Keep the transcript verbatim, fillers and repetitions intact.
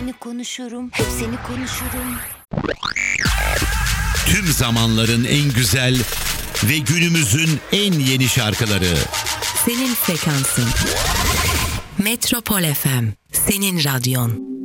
seni konuşurum, hep seni konuşurum. Tüm zamanların en güzel ve günümüzün en yeni şarkıları. Senin frekansın. Metropol F M, senin radyon.